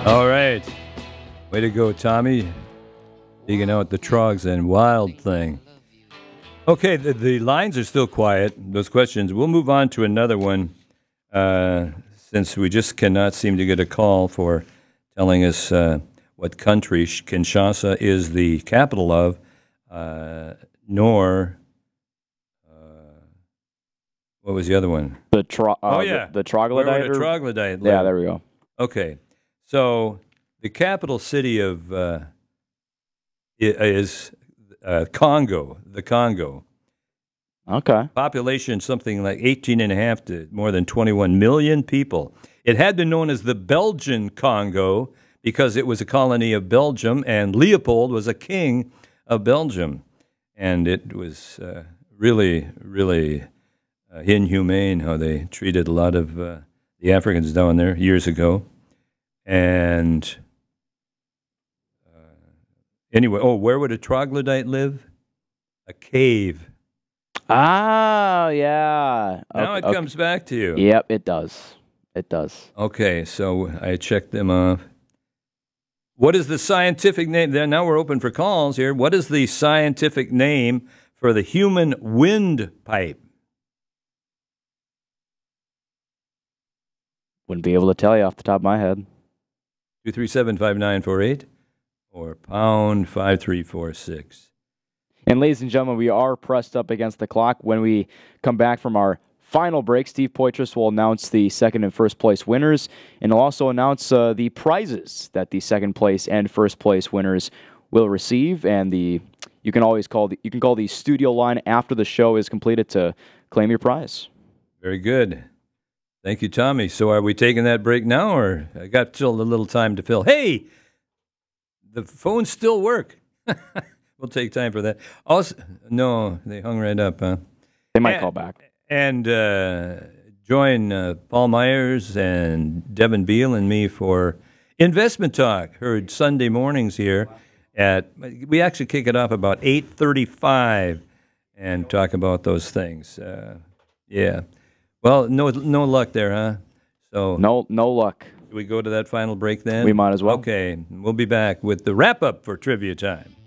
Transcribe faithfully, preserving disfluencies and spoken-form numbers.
All right. Way to go, Tommy. Digging out the Trogs and Wild Thing. Okay, the, the lines are still quiet, those questions. We'll move on to another one uh, since we just cannot seem to get a call for telling us uh, what country Kinshasa is the capital of, uh, nor, uh, what was the other one? The tro- uh, oh, yeah. The, the troglodyte? Where would a troglodyte live? Yeah, there we go. Okay. So the capital city of uh, is uh, Congo, the Congo. Okay. Population something like eighteen and a half to more than twenty-one million people. It had been known as the Belgian Congo because it was a colony of Belgium, and Leopold was a king of Belgium. And it was uh, really, really uh, inhumane how they treated a lot of uh, the Africans down there years ago. And uh, anyway, oh, where would a troglodyte live? A cave. Ah, yeah. Now okay, it okay. comes back to you. Yep, it does. It does. Okay, so I checked them off. What is the scientific name? Now we're open for calls here. What is the scientific name for the human windpipe? Wouldn't be able to tell you off the top of my head. two three seven, five nine four eight or pound five three four six. And ladies and gentlemen, we are pressed up against the clock. When we come back from our final break, Steve Poitras will announce the second and first place winners, and he'll also announce uh, the prizes that the second place and first place winners will receive. And the you can always call the you can call the studio line after the show is completed to claim your prize. Very good. Thank you, Tommy. So are we taking that break now, or I got still a little time to fill? Hey, the phones still work. We'll take time for that. Also, no, they hung right up, huh? They might and, call back. And uh, join uh, Paul Myers and Devin Beal and me for Investment Talk, heard Sunday mornings here. At we actually kick it off about eight thirty-five and talk about those things. Uh, yeah. Well, no no luck there, huh? So No, no luck. do we go to that final break then? We might as well. Okay, we'll be back with the wrap-up for Trivia Time.